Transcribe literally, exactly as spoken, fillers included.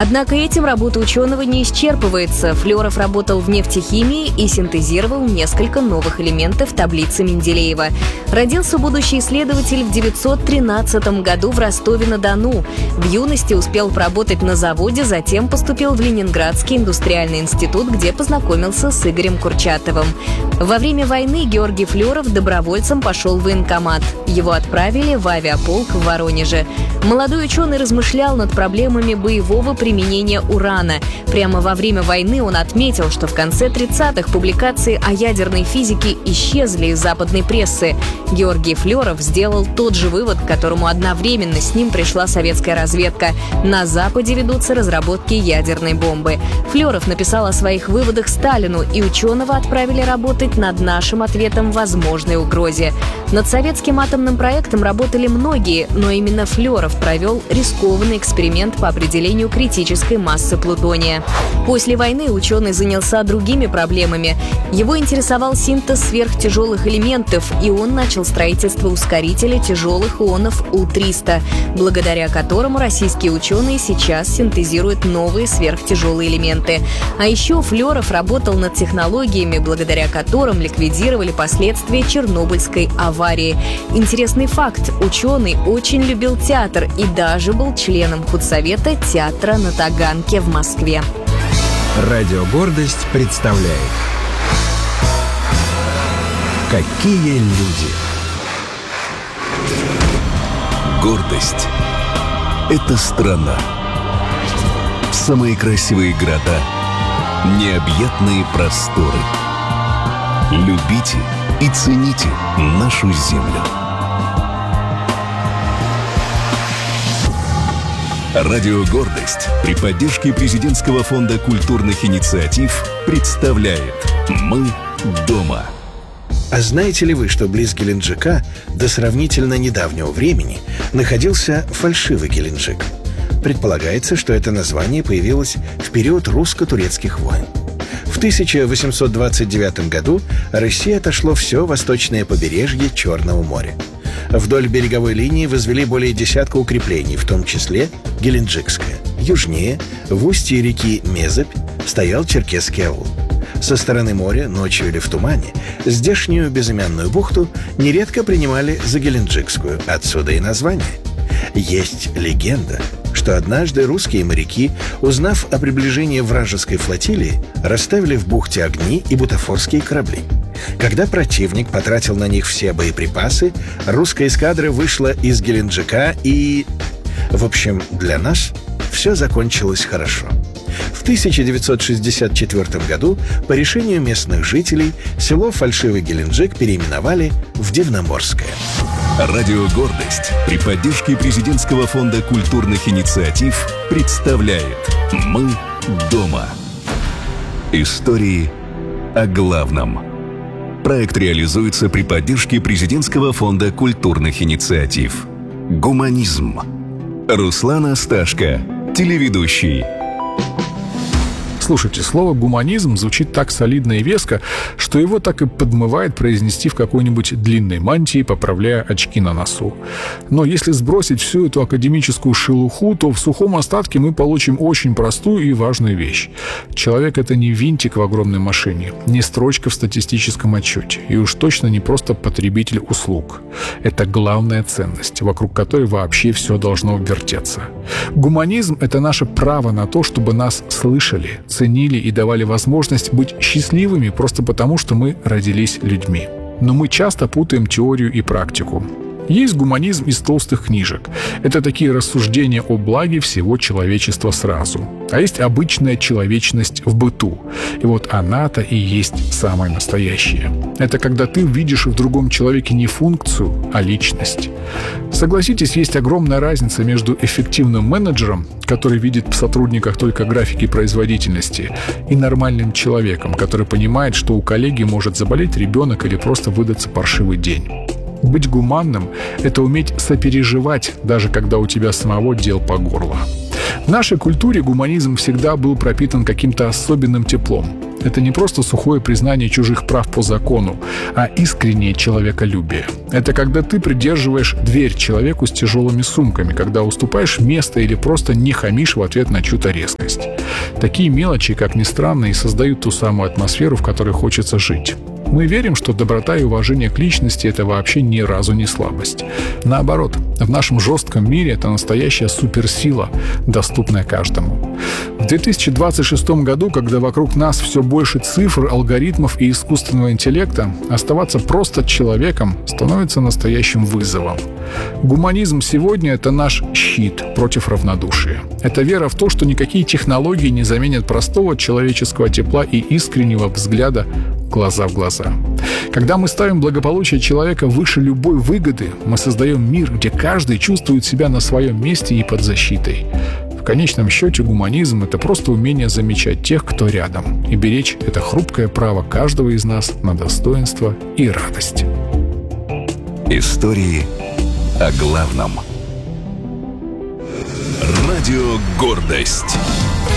Однако этим работа ученого не исчерпывается. Флёров работал в нефтехимии и синтезировал несколько новых элементов таблицы Менделеева. Родился будущий исследователь в девятьсот тринадцатом году в Ростове-на-Дону. В юности успел поработать на заводе, затем поступил в Ленинградский индустриальный институт, где познакомился с Игорем Курчатовым. Во время войны Георгий Флёров добровольцем пошел в военкомат. Его отправили в авиаполк в Воронеже. Молодой ученый размышлял над проблемами боевого применения урана. Прямо во время войны он отметил, что в конце тридцатых публикации о ядерной физике исчезли из западной прессы. Георгий Флёров сделал тот же вывод, к которому одновременно с ним пришла советская разведка. На Западе ведутся разработки ядерной бомбы. Флёров написал о своих выводах Сталину, и ученого отправили работать над нашим ответом возможной угрозе. Над советским атомным проектом работали многие, но именно Флёров провел рискованный эксперимент по определению критической массы плутония. После войны ученый занялся другими проблемами. Его интересовал синтез сверхтяжелых элементов, и он начал строительство ускорителя тяжелых ионов У триста, благодаря которому российские ученые сейчас синтезируют новые сверхтяжелые элементы. А еще Флёров работал над технологиями, благодаря которым ликвидировали последствия Чернобыльской аварии. Интересный факт: ученый очень любил театр и даже был членом худсовета театра на Таганке в Москве. Радио «Гордость» представляет «Какие люди». Гордость — это страна. Самые красивые города, необъятные просторы. Любите и цените нашу землю. Радио «Гордость» при поддержке Президентского фонда культурных инициатив представляет «Мы дома». А знаете ли вы, что близ Геленджика до сравнительно недавнего времени находился фальшивый Геленджик? Предполагается, что это название появилось в период русско-турецких войн. В тысяча восемьсот двадцать девятом году России отошло все восточное побережье Черного моря. Вдоль береговой линии возвели более десятка укреплений, в том числе Геленджикское. Южнее, в устье реки Мезыбь, стоял черкесский аул. Со стороны моря, ночью или в тумане, здешнюю безымянную бухту нередко принимали за Геленджикскую, отсюда и название. Есть легенда, что однажды русские моряки, узнав о приближении вражеской флотилии, расставили в бухте огни и бутафорские корабли. Когда противник потратил на них все боеприпасы, русская эскадра вышла из Геленджика и... В общем, для нас все закончилось хорошо. В тысяча девятьсот шестьдесят четвёртом году по решению местных жителей село Фальшивый Геленджик переименовали в Дивноморское. Радио «Гордость» при поддержке Президентского фонда культурных инициатив представляет «Мы дома». Истории о главном. Проект реализуется при поддержке Президентского фонда культурных инициатив. Гуманизм. Руслан Асташко, телеведущий. Слушайте, слово «гуманизм» звучит так солидно и веско, что его так и подмывает произнести в какой-нибудь длинной мантии, поправляя очки на носу. Но если сбросить всю эту академическую шелуху, то в сухом остатке мы получим очень простую и важную вещь. Человек — это не винтик в огромной машине, не строчка в статистическом отчете, и уж точно не просто потребитель услуг. Это главная ценность, вокруг которой вообще все должно вертеться. Гуманизм — это наше право на то, чтобы нас слышали, ценили и давали возможность быть счастливыми просто потому, что мы родились людьми. Но мы часто путаем теорию и практику. Есть гуманизм из толстых книжек. Это такие рассуждения о благе всего человечества сразу. А есть обычная человечность в быту. И вот она-то и есть самое настоящее. Это когда ты видишь в другом человеке не функцию, а личность. Согласитесь, есть огромная разница между эффективным менеджером, который видит в сотрудниках только графики производительности, и нормальным человеком, который понимает, что у коллеги может заболеть ребенок или просто выдаться паршивый день. Быть гуманным — это уметь сопереживать, даже когда у тебя самого дел по горло. В нашей культуре гуманизм всегда был пропитан каким-то особенным теплом. – это не просто сухое признание чужих прав по закону, а искреннее человеколюбие. Это когда ты придерживаешь дверь человеку с тяжелыми сумками, когда уступаешь место или просто не хамишь в ответ на чью-то резкость. Такие мелочи, как ни странно, и создают ту самую атмосферу, в которой хочется жить. Мы верим, что доброта и уважение к личности – это вообще ни разу не слабость. Наоборот, в нашем жестком мире это настоящая суперсила, доступная каждому. В две тысячи двадцать шестом году, когда вокруг нас все больше цифр, алгоритмов и искусственного интеллекта, оставаться просто человеком становится настоящим вызовом. Гуманизм сегодня – это наш щит против равнодушия. Это вера в то, что никакие технологии не заменят простого человеческого тепла и искреннего взгляда глаза в глаза. Когда мы ставим благополучие человека выше любой выгоды, мы создаем мир, где каждый чувствует себя на своем месте и под защитой. В конечном счете гуманизм – это просто умение замечать тех, кто рядом, и беречь это хрупкое право каждого из нас на достоинство и радость. Истории о главном. Радио «Гордость».